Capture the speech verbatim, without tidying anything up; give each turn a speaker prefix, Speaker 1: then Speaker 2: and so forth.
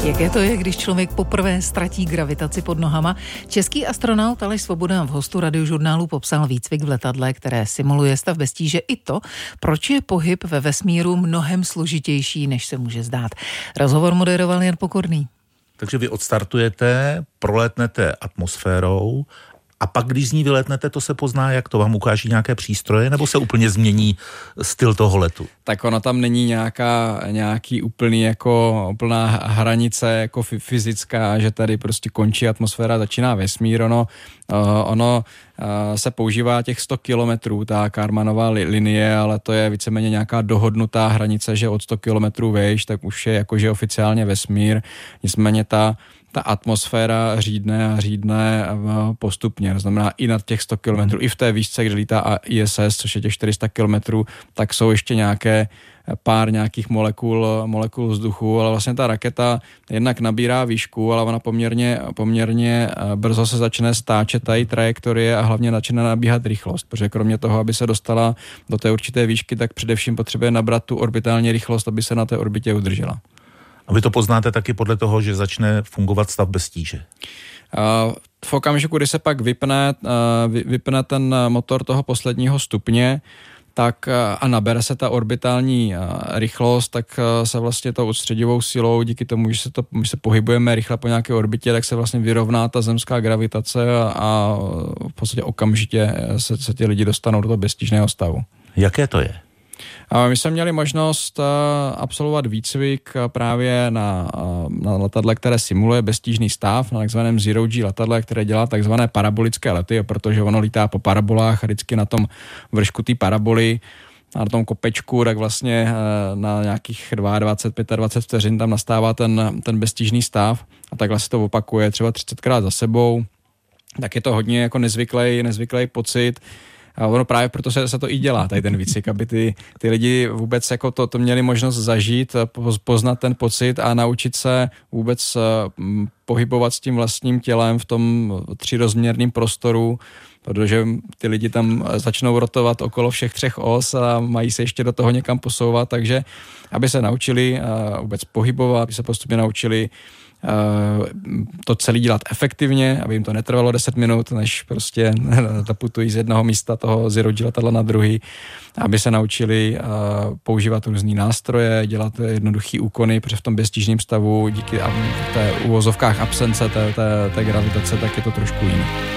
Speaker 1: Jaké to je, když člověk poprvé ztratí gravitaci pod nohama? Český astronaut Aleš Svoboda v hostu Radiožurnálu popsal výcvik v letadle, které simuluje stav bez tíže, i to, proč je pohyb ve vesmíru mnohem složitější, než se může zdát. Rozhovor moderoval Jan Pokorný.
Speaker 2: Takže vy odstartujete, prolétnete atmosférou a pak, když z ní vyletnete, to se pozná, jak to vám ukáží nějaké přístroje, nebo se úplně změní styl toho letu?
Speaker 3: Tak ono tam není nějaká, nějaký úplný jako, úplná hranice jako fyzická, že tady prostě končí atmosféra, začíná vesmír. Ono, uh, ono uh, se používá těch sto kilometrů, ta Kármanová li, linie, ale to je víceméně nějaká dohodnutá hranice, že od sto kilometrů vejš, tak už je jakože oficiálně vesmír. Nicméně ta ta atmosféra řídne a řídne postupně. To znamená i nad těch sto kilometrů, i v té výšce, kde lítá I S S, což je těch čtyři sta kilometrů, tak jsou ještě nějaké pár nějakých molekul, molekul vzduchu, ale vlastně ta raketa jednak nabírá výšku, ale ona poměrně, poměrně brzo se začne stáčet tady trajektorie a hlavně začne nabíhat rychlost, protože kromě toho, aby se dostala do té určité výšky, tak především potřebuje nabrat tu orbitální rychlost, aby se na té orbitě udržela.
Speaker 2: A vy to poznáte taky podle toho, že začne fungovat stav bez tíže?
Speaker 3: V okamžiku, kdy se pak vypne, vypne ten motor toho posledního stupně, tak a nabere se ta orbitální rychlost, tak se vlastně tou odstředivou silou, díky tomu, že se, to, že se pohybujeme rychle po nějaké orbitě, tak se vlastně vyrovná ta zemská gravitace a, a v podstatě okamžitě se, se ti lidi dostanou do toho beztížného stavu.
Speaker 2: Jaké to je?
Speaker 3: My jsme měli možnost absolvovat výcvik právě na, na letadle, které simuluje beztížný stav, na takzvaném Zero G letadle, které dělá takzvané parabolické lety, protože ono lítá po parabolách a vždycky na tom vršku té paraboly a na tom kopečku, tak vlastně na nějakých dvacet dva, dvacet pět vteřin tam nastává ten, ten beztížný stav a takhle se to opakuje třeba třicetkrát za sebou. Tak je to hodně jako nezvyklý, nezvyklý pocit. A ono právě proto se, se to i dělá, tady ten výcvik, aby ty, ty lidi vůbec jako to, to měli možnost zažít, poznat ten pocit a naučit se vůbec pohybovat s tím vlastním tělem v tom třirozměrném prostoru, protože ty lidi tam začnou rotovat okolo všech třech os a mají se ještě do toho někam posouvat, takže aby se naučili vůbec pohybovat, aby se postupně naučili to celé dělat efektivně, aby jim to netrvalo deset minut, než prostě taputují z jednoho místa toho Zero G letadla na druhý, aby se naučili používat různý nástroje, dělat jednoduchý úkony, protože v tom beztížném stavu díky té uvozovkách absence té, té, té gravitace, tak je to trošku jiné.